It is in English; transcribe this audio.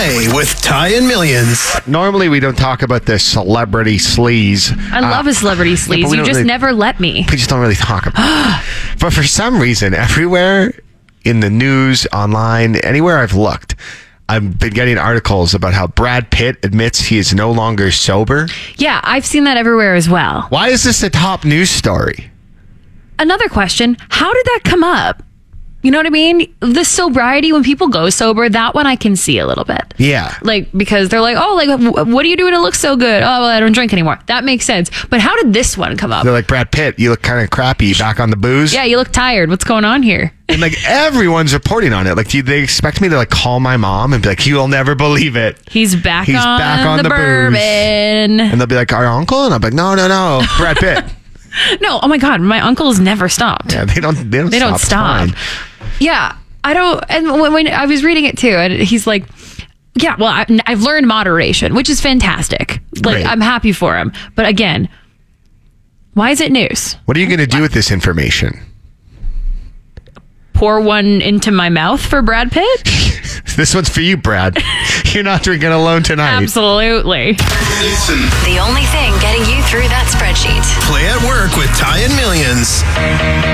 Play with Ty and Millions. Normally, we don't talk about the celebrity sleaze. I love a celebrity sleaze. we You don't just really- never let me. We just don't really talk about it. But for some reason, everywhere in the news, online, anywhere I've looked, I've been getting articles about how Brad Pitt admits he is no longer sober. Yeah, I've seen that everywhere as well. Why is this a top news story? Another question, how did that come up? You know what I mean? The sobriety, when people go sober, that one I can see a little bit. Yeah. Like, because they're like, oh, like, what are you doing to look so good? Oh, well, I don't drink anymore. That makes sense. But how did this one come up? They're like, Brad Pitt, you look kind of crappy. Back on the booze? Yeah, you look tired. What's going on here? And like everyone's reporting on it. Like, do they expect me to like call my mom and be like, you'll never believe it? He's back on the booze. bourbon. And they'll be like, our uncle? And I'm like, no, Brad Pitt. No, oh my God, my uncle's never stopped. Yeah, they don't They stop. don't stop. Yeah, I don't. And when I was reading it too, and he's like, yeah, well, I've learned moderation, which is fantastic. Like, Great. I'm happy for him. But again, why is it news? What are you going to do with this information? Pour one into my mouth for Brad Pitt? This one's for you, Brad. You're not drinking alone tonight. Absolutely. Listen. The only thing getting you through that spreadsheet. Play at work with Ty and Millions.